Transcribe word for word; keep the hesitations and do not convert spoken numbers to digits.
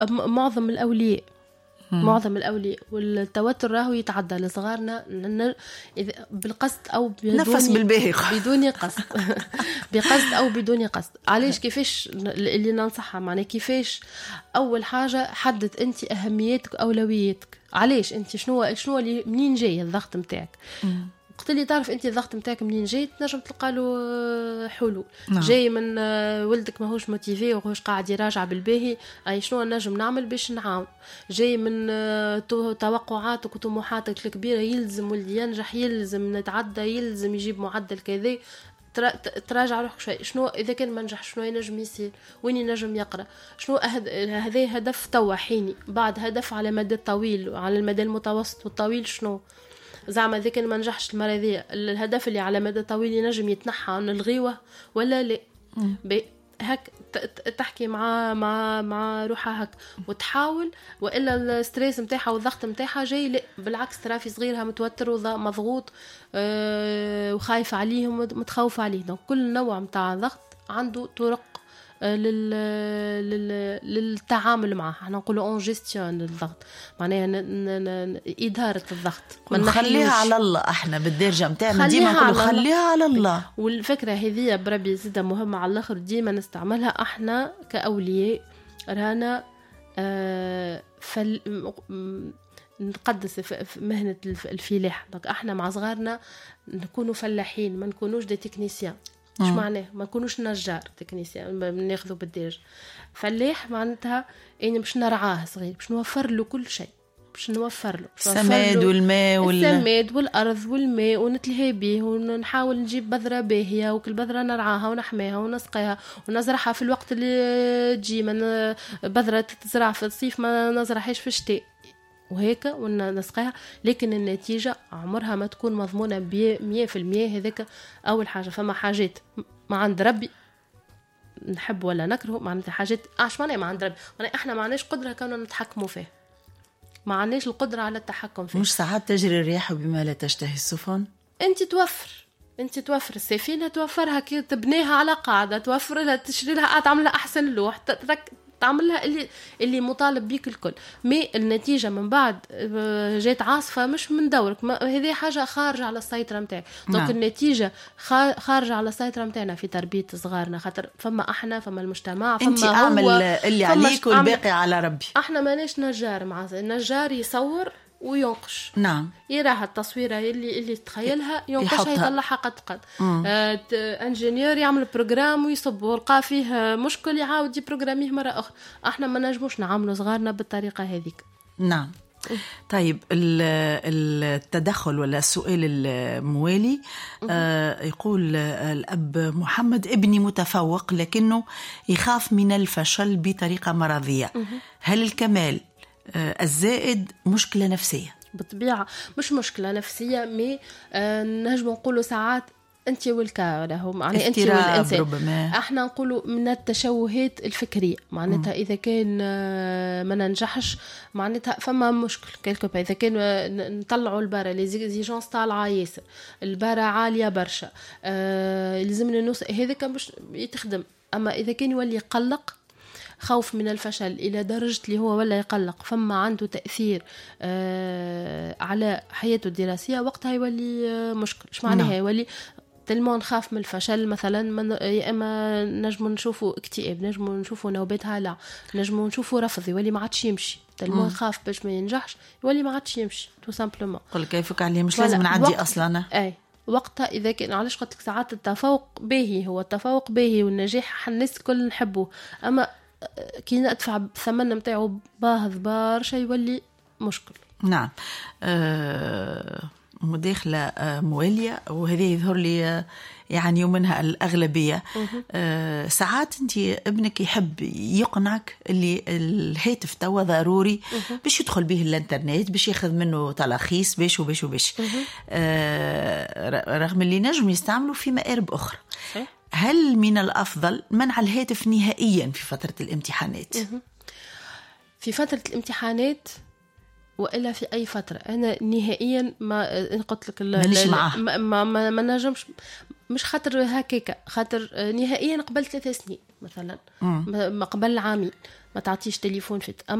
معظم الأولياء مم. معظم الأولياء والتوتر راهو يتعدى لصغارنا بالقصد أو بدون نفس بالباهي بدون قصد بقصد أو بدون قصد. علاش كيفاش اللي ننصحها معناه كيفاش أول حاجة حدد أنت أهمياتك أولوياتك. علاش أنت شنو شنو اللي منين جاي الضغط متاعك. وقت اللي تعرف انت الضغط نتاعك منين جاي تنجم تلقى له حلول. نعم. جاي من ولدك ماهوش موتيفي وهوش قاعد يراجع بالباهي اي شنو نجم نعمل باش نعاون. جاي من توقعاتك وطموحاتك الكبيره يلزم ولدي ينجح يلزم نتعدى يلزم يجيب معدل كذا تراجع روحك شوي. شنو اذا كان ما نجح شنو ينجم يصير وين ينجم يقرا شنو هذا هدف توا حيني بعد هدف على مدى طويل على المدى المتوسط والطويل شنو زعما إذا كان ما نجحش المرة ذي الهدف اللي على مدى طويل ينجم يتنحى نلغيوه ولا لا. هك تحكي مع مع مع روحها هك وتحاول والا الستريس نتاعها والضغط نتاعها جاي لا بالعكس ترى في صغيرها متوتر ومضغوط أه وخايف عليهم متخوف عليه. كل نوع نتاع ضغط عنده طرق لل... لل... للتعامل معه. احنا نقولوا اون جيستيون للضغط معناها ن... ن... ن... اداره الضغط نخليها على الله. احنا بالدرجه نتاعنا ديما نقولوا خليها على الله. والفكره هذه بربي زيده مهمه على الاخر ديما نستعملها احنا كاولياء رانا آه فل... نقدس في مهنه الفلاح. احنا مع صغارنا نكونوا فلاحين ما نكونوش دي تكنيسيان. مش معناه ما نكونوش نجار تكنيسيان بناخذوا بالدرج. فلاح معناتها اني باش نرعاه صغير باش نوفر له كل شيء باش نوفر له السماد والماء وال... السماد والارض والماء ونتلهي به ونحاول نجيب بذره باهيه وكل بذره نرعاها ونحميها ونسقيها ونزرعها في الوقت اللي تجي من بذره تزرع في الصيف ما نزرعهاش في الشتاء وهيك ونسقيها. لكن النتيجة عمرها ما تكون مضمونة بمية في المية. هذاك أول حاجة. فما حاجات ما عند ربي نحب ولا نكره معناتها حاجات عش معناها ما عند ربي معناها احنا ما عندناش قدرة كنا نتحكموا فيه ما عندناش القدرة على التحكم فيه. مش ساعات تجري الرياح بما لا تشتهي السفن. انت توفر انت توفر السفينة توفرها كي تبنيها على قاعدة توفر لها تشري لها تعملها أحسن لوح ترك تعمل لها اللي اللي مطالب بيك الكل. مي النتيجه من بعد جات عاصفه مش من دورك هذه حاجه خارجه على السيطره نتاعك. دونك النتيجه خارجه على السيطره نتاعنا في تربيه صغارنا خاطر فما احنا فما المجتمع فما انت اعمل اللي عليك والباقي على ربي. احنا ماناش نجار مع النجار يصور وينقش. نعم يراها التصويره اللي اللي تخيلها ينقشها يطلعها قد قد. آه انجينيور يعمل بروجرام ويصب ولقى فيه مشكل يعاود يبروجراميه مره اخرى. احنا ما نجموش نعاملوا صغارنا بالطريقه هذيك. نعم. طيب التدخل ولا السؤال الموالي آه يقول الأب محمد ابني متفوق لكنه يخاف من الفشل بطريقة مرضية. هل الكمال الزائد مشكلة نفسية؟ بالطبيعة مش مشكلة نفسية مي آه نجم نقوله ساعات انت والكا له معناها انت والانسان ربما. احنا نقولوا من التشوهات الفكريه معناتها اذا كان آه ما ننجحش معناتها فما مشكل كلكو. اذا كان آه نطلعوا البارا لي زيجونس طالعه ياسر البارا عاليه برشا آه لازمنا نوصل هذا كان باش يتخدم. اما اذا كان يولي يقلق خوف من الفشل إلى درجة اللي هو ولا يقلق فما عنده تأثير آه على حياته الدراسية وقتها يولي آه مشكل. إيش معناها يولي تلمون نخاف من الفشل مثلا من يا إما نجم نشوفه اكتئاب نجم نشوفه نوبات هلع نجم نشوفه رفض يولي ما عادش يمشي. تلمون خاف باش ما ينجحش يولي ما عادش يمشي تو سامبلومون. قل كيفك عليه مش لازم نعدي أصلا. أي وقتها إذا كان علاش قلت لك ساعات التفوق باهي هو التفوق باهي والنجاح الناس كل نحبه. أما كي ندفع ثمن متاعه باهظ برشا يولي مشكل. نعم. أه مداخلة أه موالية وهذه يظهر لي يعني منها الأغلبية. أه ساعات أنت ابنك يحب يقنعك اللي الهاتف توا ضروري باش يدخل به الانترنت باش ياخذ منه تلاخيص باش وباش وباش أه رغم اللي نجم يستعملوا في مآرب أخرى. هل من الأفضل منع الهاتف نهائيا في فترة الامتحانات؟ في فترة الامتحانات وإلا في أي فترة أنا نهائيا ما قلت لك مانيش معه ما ما, ما, ما نجمش مش خاطر هكاكا خاطر نهائيا قبل ثلاث سنين مثلا ما قبل عامين ما تعطيش تليفون فت.